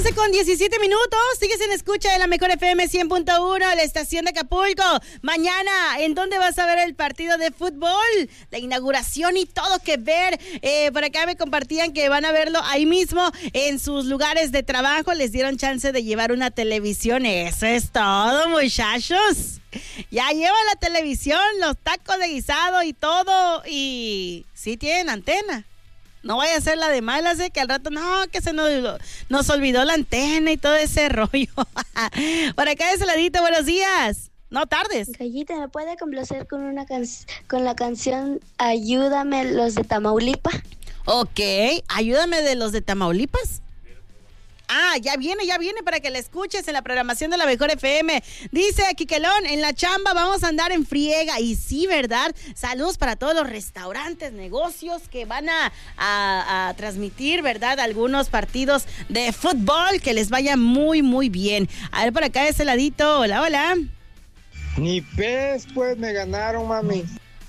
12:17, sigues en escucha de la mejor FM 100.1, la estación de Acapulco. Mañana, ¿en dónde vas a ver el partido de fútbol? La inauguración y todo que ver. Por acá me compartían que van a verlo ahí mismo en sus lugares de trabajo. Les dieron chance de llevar una televisión. Eso es todo, muchachos. Ya llevan la televisión, los tacos de guisado y todo. Y sí tienen antena. No vaya a ser la de malas, que al rato, no, que se nos olvidó la antena y todo ese rollo. Por acá de ese ladito, buenos días. No tardes. Gallita, ¿me puede complacer con con la canción Ayúdame, los de Tamaulipas? Ok, ayúdame de los de Tamaulipas. Ah, ya viene para que la escuches en la programación de la mejor FM. Dice Quiquelón, en la chamba vamos a andar en friega. Y sí, ¿verdad? Saludos para todos los restaurantes, negocios que van a transmitir, ¿verdad? Algunos partidos de fútbol, que les vaya muy, muy bien. A ver, por acá de ese ladito. Hola, hola. Ni pez, pues me ganaron, mami.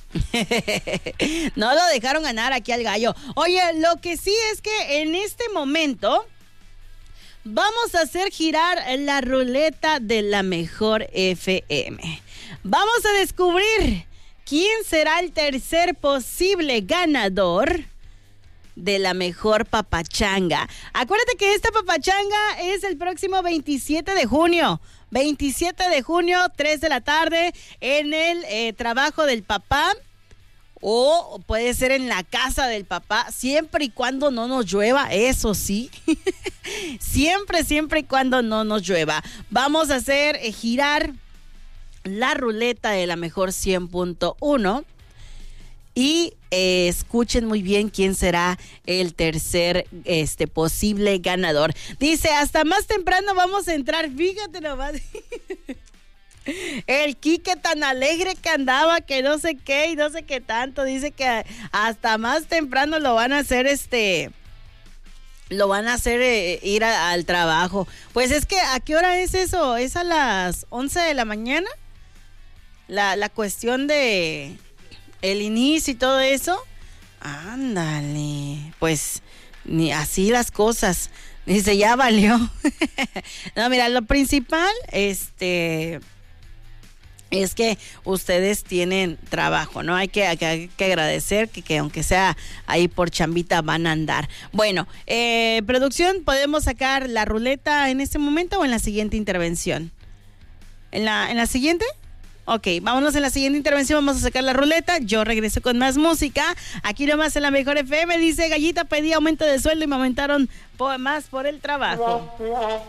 No lo dejaron ganar aquí al gallo. Oye, lo que sí es que en este momento vamos a hacer girar la ruleta de la mejor FM. Vamos a descubrir quién será el tercer posible ganador de la mejor papachanga. Acuérdate que esta papachanga es el próximo 27 de junio. 27 de junio, 3 de la tarde, en el trabajo del papá. O puede ser en la casa del papá, siempre y cuando no nos llueva, eso sí. siempre y cuando no nos llueva. Vamos a hacer girar la ruleta de la mejor 100.1 y escuchen muy bien quién será el tercer posible ganador. Dice, hasta más temprano vamos a entrar, fíjate nomás. El Quique tan alegre que andaba, que no sé qué y no sé qué tanto, dice que hasta más temprano lo van a hacer ir al trabajo. Pues es que, ¿a qué hora es eso? ¿Es a las 11 de la mañana? La cuestión de el inicio y todo eso. Ándale, pues ni así las cosas. Dice, ya valió. No, mira, lo principal, es que ustedes tienen trabajo, ¿no? Hay que agradecer que aunque sea ahí por chambita van a andar. Bueno, producción, ¿podemos sacar la ruleta en este momento o en la siguiente intervención? ¿En la siguiente? Ok, vámonos en la siguiente intervención, vamos a sacar la ruleta. Yo regreso con más música. Aquí nomás en la mejor FM, dice Gallita, pedí aumento de sueldo y me aumentaron más por el trabajo.